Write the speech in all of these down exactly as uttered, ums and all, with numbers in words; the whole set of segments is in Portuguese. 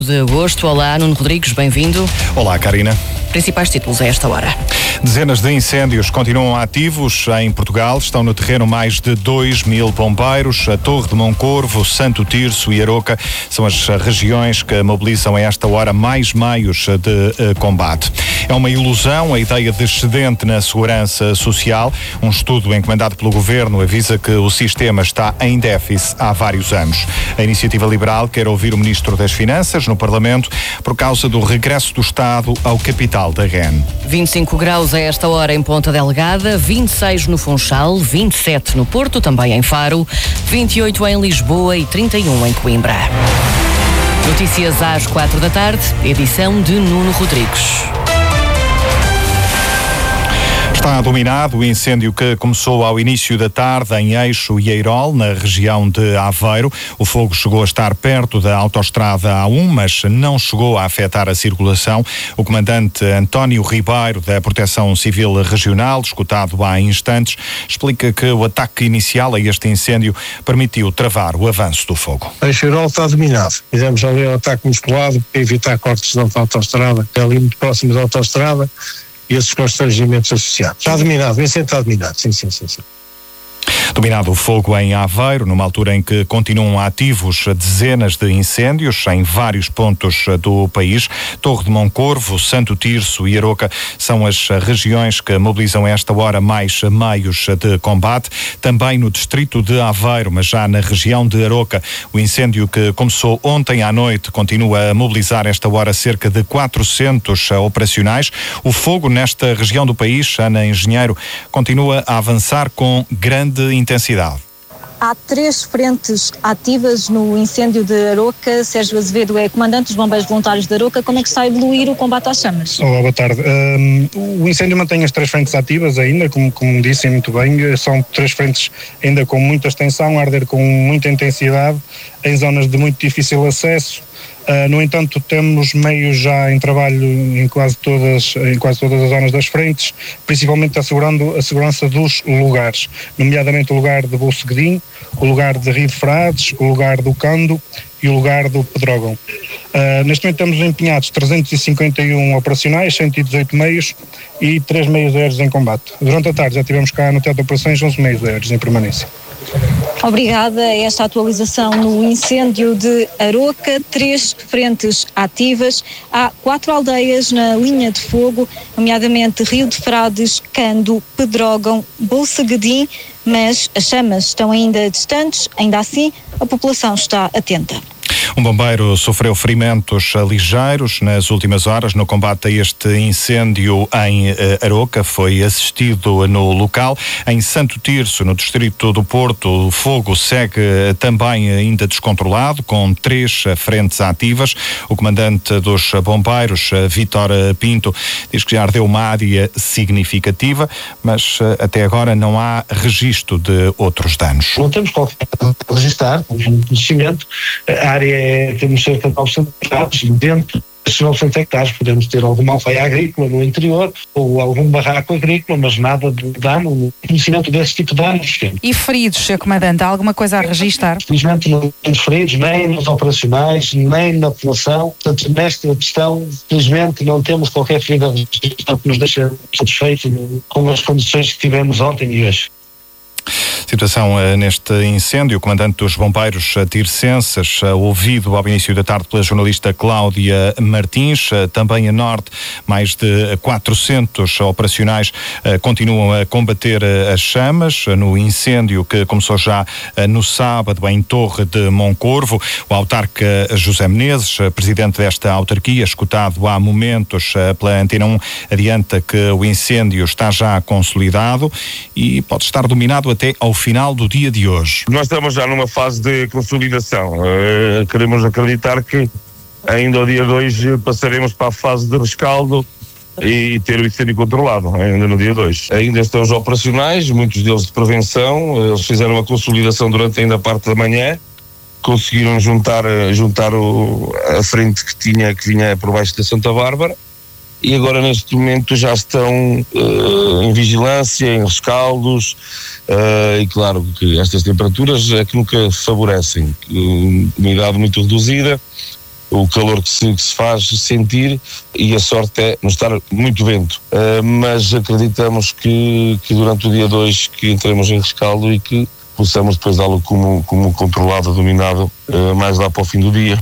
de agosto. Olá, Nuno Rodrigues, bem-vindo. Olá, Karina. Principais títulos a esta hora. Dezenas de incêndios continuam ativos em Portugal. Estão no terreno mais de dois mil bombeiros. A Torre de Moncorvo, Santo Tirso e Aroca são as regiões que mobilizam a esta hora mais meios de uh, combate. É uma ilusão a ideia de excedente na segurança social. Um estudo encomendado pelo Governo avisa que o sistema está em déficit há vários anos. A Iniciativa Liberal quer ouvir o Ministro das Finanças no Parlamento por causa do regresso do Estado ao capital da R E N. vinte e cinco graus a esta hora em Ponta Delgada, vinte e seis no Funchal, vinte e sete no Porto, também em Faro, vinte e oito em Lisboa e trinta e um em Coimbra. Notícias às quatro da tarde, edição de Nuno Rodrigues. Está dominado o incêndio que começou ao início da tarde em Eixo e Eirol, na região de Aveiro. O fogo chegou a estar perto da autoestrada A um, mas não chegou a afetar a circulação. O comandante António Ribeiro, da Proteção Civil Regional, escutado há instantes, explica que o ataque inicial a este incêndio permitiu travar o avanço do fogo. Eixo e Eirol está dominado. Fizemos ali um ataque musculado para evitar cortes da autoestrada, que é ali muito próximo da autoestrada, e esses constrangimentos associados. Está dominado, o incêndio está dominado, sim, sim, sim, sim. Dominado o fogo em Aveiro, numa altura em que continuam ativos dezenas de incêndios em vários pontos do país. Torre de Moncorvo, Santo Tirso e Aroca são as regiões que mobilizam a esta hora mais meios de combate. Também no distrito de Aveiro, mas já na região de Aroca, o incêndio que começou ontem à noite continua a mobilizar esta hora cerca de quatrocentos operacionais. O fogo nesta região do país, Ana Engenheiro, continua a avançar com grande intensidade. Há três frentes ativas no incêndio de Aroca. Sérgio Azevedo é comandante dos Bombeiros Voluntários de Aroca. Como é que está a evoluir o combate às chamas? Olá, boa tarde. Um, o incêndio mantém as três frentes ativas ainda, como, como disse muito bem. São três frentes ainda com muita extensão, a arder com muita intensidade, em zonas de muito difícil acesso. Uh, no entanto, temos meios já em trabalho em quase todas, em quase todas as zonas das frentes, principalmente assegurando a segurança dos lugares, nomeadamente o lugar de Bolseguedim, o lugar de Rio de Frades, o lugar do Cando e o lugar do Pedrógão. Uh, neste momento temos empenhados trezentos e cinquenta e um operacionais, cento e dezoito meios e três meios aéreos em combate. Durante a tarde já tivemos cá no teatro de operações onze meios aéreos em permanência. Obrigada a esta atualização no incêndio de Aroca, três frentes ativas, há quatro aldeias na linha de fogo, nomeadamente Rio de Frades, Cando, Pedrógão, Bolseguedim, mas as chamas estão ainda distantes, ainda assim a população está atenta. Um bombeiro sofreu ferimentos ligeiros nas últimas horas no combate a este incêndio em Aroca. Foi assistido no local. Em Santo Tirso, no distrito do Porto, o fogo segue também ainda descontrolado, com três frentes ativas. O comandante dos bombeiros, Vítor Pinto, diz que já ardeu uma área significativa, mas até agora não há registro de outros danos. Não temos qualquer registrar, conhecimento. A área é, temos cerca de novecentos hectares, dentro desses novecentos hectares podemos ter alguma alfaia agrícola no interior ou algum barraco agrícola, mas nada de dano, conhecimento desse tipo de danos. E feridos, senhor Comandante, há alguma coisa a registrar? Felizmente não temos feridos, nem nos operacionais, nem na população. Portanto, nesta questão, felizmente não temos qualquer ferida a registrar que nos deixa satisfeitos com as condições que tivemos ontem e hoje. Situação uh, neste incêndio. O comandante dos bombeiros uh, tircenses, uh, ouvido ao início da tarde pela jornalista Cláudia Martins. Uh, também a norte, mais de quatrocentos operacionais uh, continuam a combater uh, as chamas uh, no incêndio que começou já uh, no sábado em Torre de Moncorvo. O autarca José Menezes, uh, presidente desta autarquia, escutado há momentos uh, pela Antena um, adianta que o incêndio está já consolidado e pode estar dominado até ao final do dia de hoje. Nós estamos já numa fase de consolidação. Uh, queremos acreditar que ainda ao dia dois passaremos para a fase de rescaldo e ter o incêndio controlado, ainda no dia dois. Ainda estão os operacionais, muitos deles de prevenção. Eles fizeram uma consolidação durante ainda a parte da manhã, conseguiram juntar, juntar o, a frente que tinha, que vinha por baixo da Santa Bárbara, e agora neste momento já estão uh, em vigilância, em rescaldos, uh, e claro que estas temperaturas é que nunca favorecem. Uh, umidade muito reduzida, o calor que se, que se faz sentir, e a sorte é não estar muito vento. Uh, mas acreditamos que, que durante o dia dois que entremos em rescaldo e que possamos depois dá-lo como, como controlado, dominado, uh, mais lá para o fim do dia.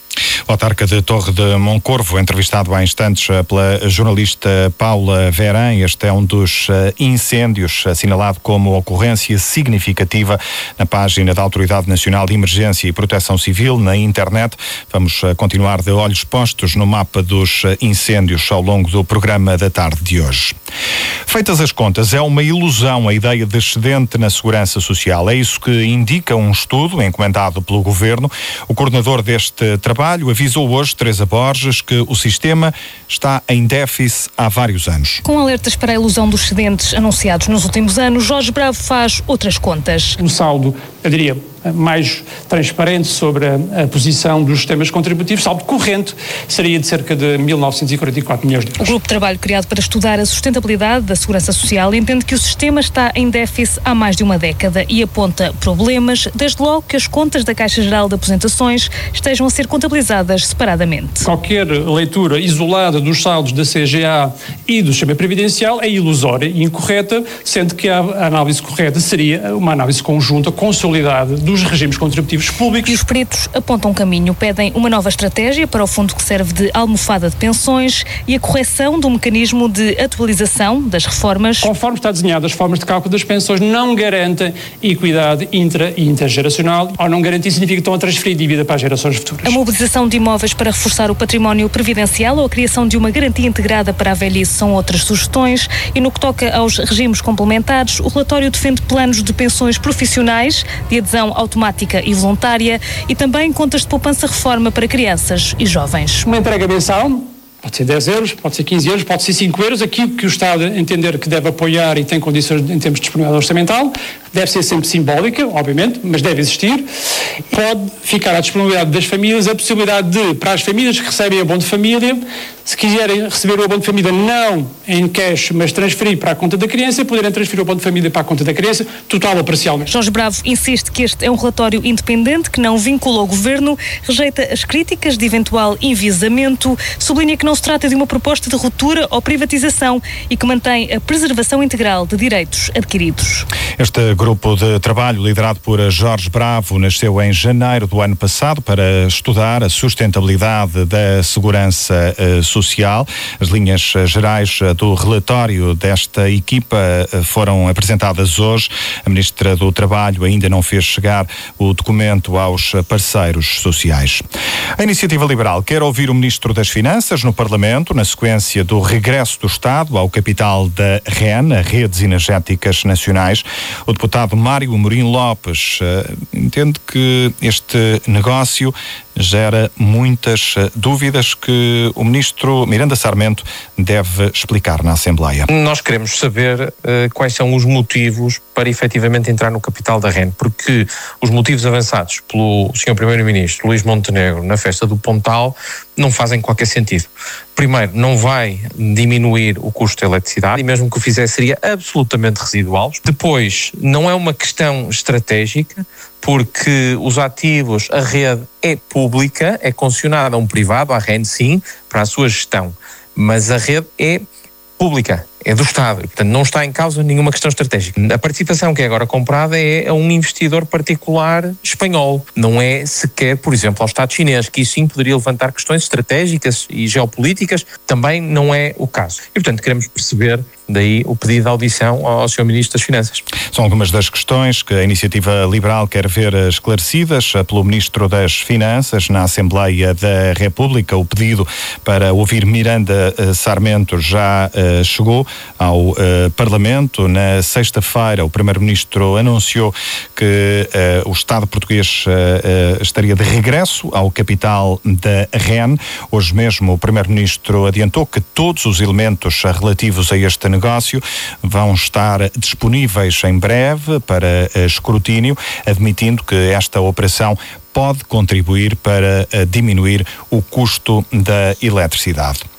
O autarca de Torre de Moncorvo, entrevistado há instantes pela jornalista Paula Verã. Este é um dos incêndios assinalado como ocorrência significativa na página da Autoridade Nacional de Emergência e Proteção Civil na internet. Vamos continuar de olhos postos no mapa dos incêndios ao longo do programa da tarde de hoje. Feitas as contas, é uma ilusão a ideia de excedente na segurança social. É isso que indica um estudo encomendado pelo Governo. O coordenador deste trabalho avisou hoje, Teresa Borges, que o sistema está em déficit há vários anos. Com alertas para a ilusão dos excedentes anunciados nos últimos anos, Jorge Bravo faz outras contas. Um saldo, eu diria, mais transparente sobre a, a posição dos sistemas contributivos, saldo corrente, seria de cerca de mil novecentos e quarenta e quatro milhões de euros. O grupo de trabalho criado para estudar a sustentabilidade da segurança social entende que o sistema está em déficit há mais de uma década e aponta problemas, desde logo que as contas da Caixa Geral de Aposentações estejam a ser contabilizadas separadamente. Qualquer leitura isolada dos saldos da C G A e do sistema previdencial é ilusória e incorreta, sendo que a análise correta seria uma análise conjunta, consolidada dos regimes contributivos públicos. E os peritos apontam um caminho, pedem uma nova estratégia para o fundo que serve de almofada de pensões e a correção do mecanismo de atualização das reformas. Conforme está desenhado, as formas de cálculo das pensões não garantem equidade intra e intergeracional. Ao não garantir, significa que estão a transferir dívida para as gerações futuras. A mobilização de imóveis para reforçar o património previdencial ou a criação de uma garantia integrada para a velhice são outras sugestões. E no que toca aos regimes complementares, o relatório defende planos de pensões profissionais de adesão automática e voluntária e também contas de poupança-reforma para crianças e jovens. Uma entrega mensal, pode ser dez euros, pode ser quinze euros, pode ser cinco euros, aquilo que o Estado entender que deve apoiar e tem condições em termos de disponibilidade orçamental, deve ser sempre simbólica, obviamente, mas deve existir. Pode ficar à disponibilidade das famílias a possibilidade de, para as famílias que recebem abono de família, se quiserem receber o abono de família não em cash, mas transferir para a conta da criança, poderem transferir o abono de família para a conta da criança, total ou parcialmente. Jorge Bravo insiste que este é um relatório independente que não vincula o Governo, rejeita as críticas de eventual enviesamento, sublinha que não se trata de uma proposta de ruptura ou privatização e que mantém a preservação integral de direitos adquiridos. Este grupo de trabalho, liderado por Jorge Bravo, nasceu em janeiro do ano passado para estudar a sustentabilidade da segurança uh, social. As linhas gerais do relatório desta equipa foram apresentadas hoje. A Ministra do Trabalho ainda não fez chegar o documento aos parceiros sociais. A Iniciativa Liberal quer ouvir o Ministro das Finanças no Parlamento, na sequência do regresso do Estado ao capital da R E N, a Redes Energéticas Nacionais. O deputado Mário Amorim Lopes uh, entende que este negócio gera muitas uh, dúvidas que o Ministro Miranda Sarmento deve explicar na Assembleia. Nós queremos saber uh, quais são os motivos para efetivamente entrar no capital da R E N, porque os motivos avançados pelo senhor Primeiro-Ministro Luís Montenegro na festa do Pontal não fazem qualquer sentido. Primeiro, não vai diminuir o custo da eletricidade e mesmo que o fizesse seria absolutamente residual. Depois, não é uma questão estratégica, porque os ativos, a rede é pública, é concessionada a um privado, a R E N sim, para a sua gestão, mas a rede é pública, é do Estado, e, portanto não está em causa nenhuma questão estratégica. A participação que é agora comprada é a um investidor particular espanhol, não é sequer, por exemplo, ao Estado chinês, que isso sim poderia levantar questões estratégicas e geopolíticas, também não é o caso. E portanto queremos perceber daí o pedido de audição ao senhor Ministro das Finanças. São algumas das questões que a Iniciativa Liberal quer ver esclarecidas pelo Ministro das Finanças na Assembleia da República. O pedido para ouvir Miranda Sarmento já uh, chegou ao uh, Parlamento. Na sexta-feira, o Primeiro-Ministro anunciou que uh, o Estado português uh, uh, estaria de regresso ao capital da R E N. Hoje mesmo, o Primeiro-Ministro adiantou que todos os elementos relativos a este negócio vão estar disponíveis em breve para uh, escrutínio, admitindo que esta operação pode contribuir para uh, diminuir o custo da eletricidade.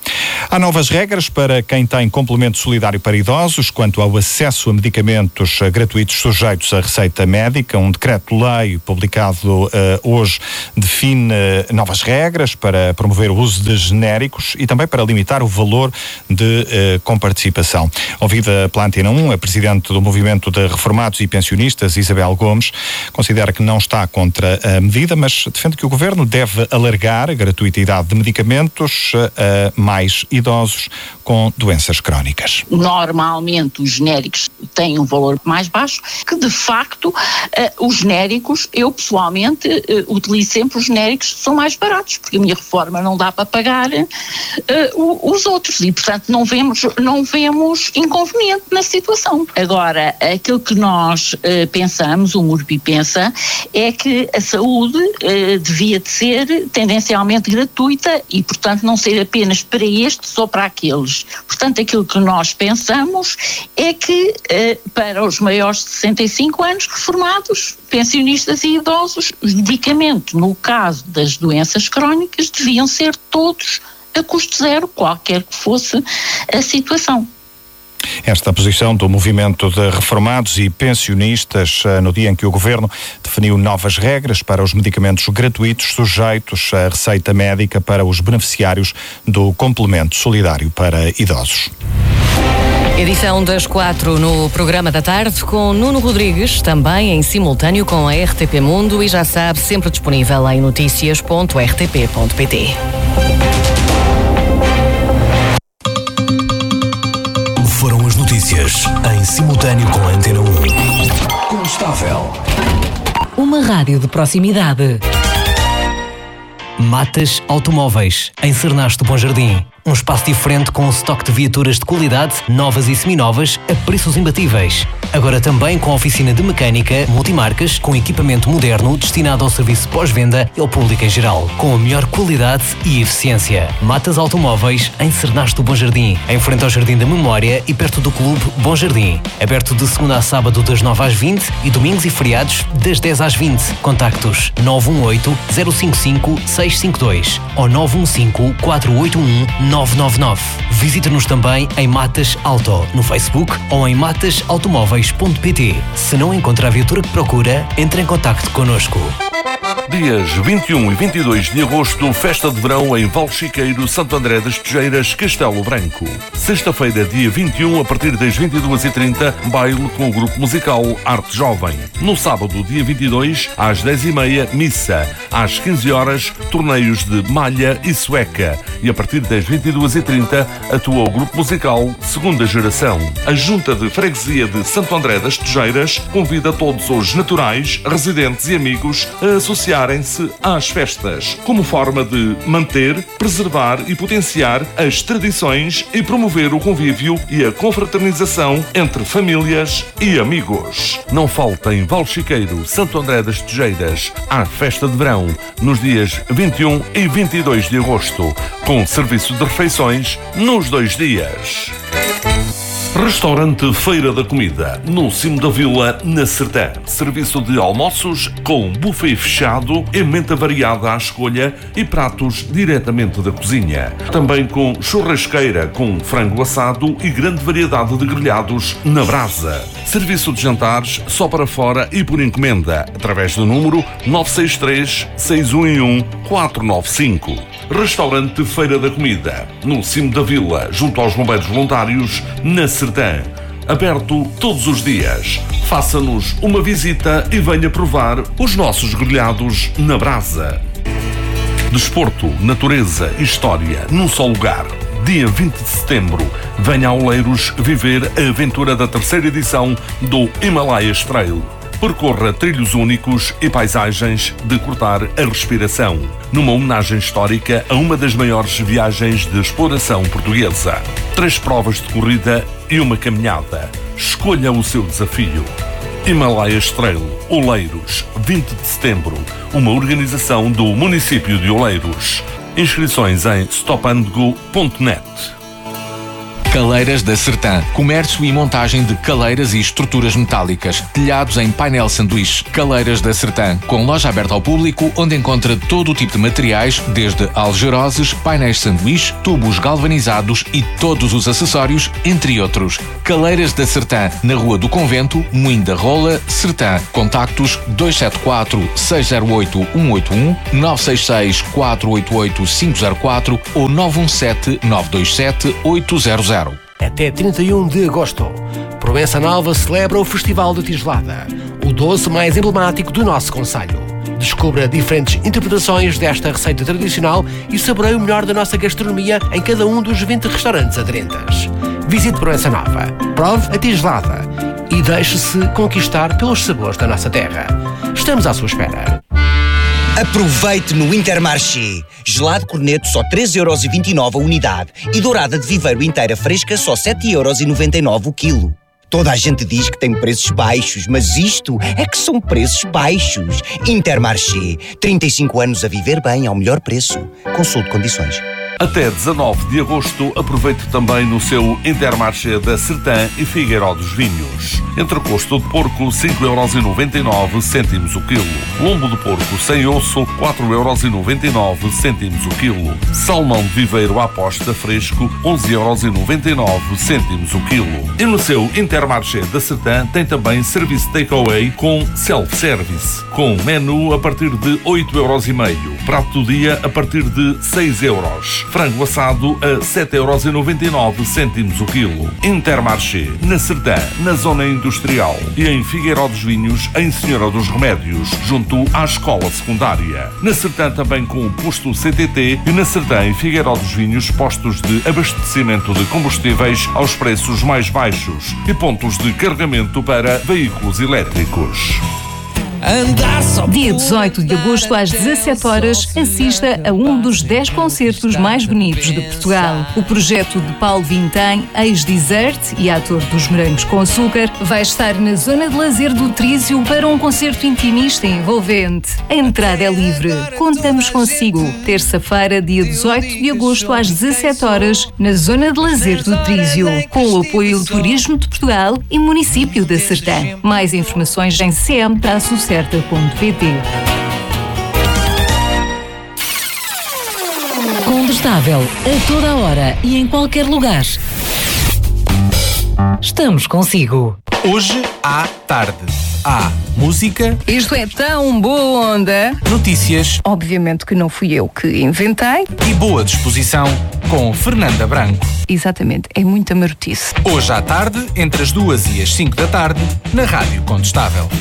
Há novas regras para quem tem complemento solidário para idosos quanto ao acesso a medicamentos gratuitos sujeitos à receita médica. Um decreto-lei publicado uh, hoje define uh, novas regras para promover o uso de genéricos e também para limitar o valor de uh, comparticipação. Ouvida pela Antena um, a presidente do Movimento de Reformados e Pensionistas, Isabel Gomes, considera que não está contra a medida, mas defende que o Governo deve alargar a gratuitidade de medicamentos a mais idosos com doenças crónicas. Normalmente os genéricos têm um valor mais baixo, que de facto uh, os genéricos, eu pessoalmente uh, utilizo sempre os genéricos que são mais baratos, porque a minha reforma não dá para pagar uh, o, os outros e portanto não vemos, não vemos inconveniente na situação. Agora, aquilo que nós uh, pensamos, o Murpi pensa, é que a saúde uh, devia de ser tendencialmente gratuita e portanto não ser apenas para este, só para aqueles. Portanto, aquilo que nós pensamos é que eh, para os maiores de sessenta e cinco anos, reformados, pensionistas e idosos, os medicamentos, no caso das doenças crónicas, deviam ser todos a custo zero, qualquer que fosse a situação. Esta posição do Movimento de Reformados e Pensionistas no dia em que o Governo definiu novas regras para os medicamentos gratuitos sujeitos à receita médica para os beneficiários do complemento solidário para idosos. Edição das quatro no Programa da Tarde com Nuno Rodrigues, também em simultâneo com a R T P Mundo e já sabe, sempre disponível em notícias ponto r t p ponto p t. Foram as notícias em simultâneo com a Antena um. Constável. Uma rádio de proximidade. Matas Automóveis, em Cernasto Bom Jardim. Um espaço diferente com um estoque de viaturas de qualidade, novas e seminovas, a preços imbatíveis. Agora também com oficina de mecânica, multimarcas, com equipamento moderno destinado ao serviço pós-venda e ao público em geral. Com a melhor qualidade e eficiência. Matas Automóveis, em Cernasto Bom Jardim. Em frente ao Jardim da Memória e perto do Clube Bom Jardim. Aberto de segunda a sábado das nove às vinte e domingos e feriados das dez às vinte. Contactos nove um oito, zero cinco cinco, seis cinco dois ou nove um cinco, quatro oito um, nove nove nove. Visite-nos também em Matas Auto, no Facebook ou em matas automóveis ponto p t. Se não encontra a viatura que procura, entre em contacto connosco. Dias vinte e um e vinte e dois de agosto, festa de verão em Valchiqueiro, Santo André das Tejeiras, Castelo Branco. Sexta-feira, dia vinte e um, a partir das vinte e duas e trinta, baile com o grupo musical Arte Jovem. No sábado, dia vinte e dois, às dez e meia, missa. Às quinze horas, torneios de malha e sueca. E a partir das vinte e duas e trinta, atua o grupo musical Segunda Geração. A Junta de Freguesia de Santo André das Tejeiras convida todos os naturais, residentes e amigos a associarem-se às festas, como forma de manter, preservar e potenciar as tradições e promover o convívio e a confraternização entre famílias e amigos. Não faltem Valchiqueiro, Santo André das Tejeiras, à festa de verão, nos dias vinte e um e vinte e dois de agosto, com serviço de refeições nos dois dias. Restaurante Feira da Comida, no cimo da vila, na Sertã. Serviço de almoços com buffet fechado, emenda variada à escolha e pratos diretamente da cozinha. Também com churrasqueira com frango assado e grande variedade de grelhados na brasa. Serviço de jantares só para fora e por encomenda, através do número nove seis três, seis um um, quatro nove cinco. Restaurante Feira da Comida, no cimo da vila, junto aos bombeiros voluntários, na Sertã. Aberto todos os dias. Faça-nos uma visita e venha provar os nossos grelhados na brasa. Desporto, natureza e história num só lugar. Dia vinte de setembro, venha a Oleiros viver a aventura da terceira edição do Himalayas Trail. Percorra trilhos únicos e paisagens de cortar a respiração, numa homenagem histórica a uma das maiores viagens de exploração portuguesa. Três provas de corrida e uma caminhada. Escolha o seu desafio. Himalayas Trail, Oleiros, vinte de setembro, uma organização do município de Oleiros. Inscrições em stop and go ponto net. Caleiras da Sertã. Comércio e montagem de caleiras e estruturas metálicas. Telhados em painel sanduíche. Caleiras da Sertã. Com loja aberta ao público, onde encontra todo o tipo de materiais, desde algeroses, painéis sanduíche, tubos galvanizados e todos os acessórios, entre outros. Caleiras da Sertã. Na Rua do Convento, Moinho da Rola, Sertã. Contactos dois sete quatro, seis zero oito, um oito um, nove seis seis, quatro oito oito, cinco zero quatro ou nove um sete, nove dois sete, oito zero zero. Até trinta e um de agosto, Proença Nova celebra o Festival de Tigelada, o doce mais emblemático do nosso concelho. Descubra diferentes interpretações desta receita tradicional e saboreie o melhor da nossa gastronomia em cada um dos vinte restaurantes aderentes. Visite Proença Nova, prove a tigelada e deixe-se conquistar pelos sabores da nossa terra. Estamos à sua espera. Aproveite no Intermarché. Gelado corneto só três euros e vinte e nove a unidade e dourada de viveiro inteira fresca só sete euros e noventa e nove o quilo. Toda a gente diz que tem preços baixos, mas isto é que são preços baixos. Intermarché. trinta e cinco anos a viver bem ao melhor preço. Consulte condições. Até dezanove de agosto, aproveite também no seu Intermarché da Sertã e Figueiró dos Vinhos. Entrecosto de porco, cinco euros e noventa e nove cêntimos o quilo. Lombo de porco sem osso, quatro euros e noventa e nove cêntimos o quilo. Salmão de viveiro à posta fresco, onze euros e noventa e nove cêntimos o quilo. E no seu Intermarché da Sertã tem também serviço takeaway com self-service, com menu a partir de oito euros e meio. Prato do dia a partir de seis euros. Frango assado a sete euros e noventa e nove cêntimos o quilo. Intermarché, na Sertã, na zona industrial. E em Figueiró dos Vinhos, em Senhora dos Remédios, junto à escola secundária. Na Sertã também com o posto C T T e na Sertã e Figueiró dos Vinhos, postos de abastecimento de combustíveis aos preços mais baixos e pontos de carregamento para veículos elétricos. Dia dezoito de agosto, às dezassete horas, assista a um dos dez concertos mais bonitos de Portugal. O projeto de Paulo Vintém, ex-Desert e ator dos Morangos com Açúcar, vai estar na zona de lazer do Trísio para um concerto intimista e envolvente. A entrada é livre. Contamos consigo. Terça-feira, dia dezoito de agosto, às dezassete horas, na zona de lazer do Trísio, com o apoio do Turismo de Portugal e Município da Sertã. Mais informações em c m traço certa ponto p t. Combustável a toda a hora e em qualquer lugar. Estamos consigo. Hoje à tarde. Há música. Isto é tão boa onda. Notícias. Obviamente que não fui eu que inventei. E boa disposição com Fernanda Branco. Exatamente, é muita marotice. Hoje à tarde, entre as duas e as cinco da tarde, na Rádio Contestável.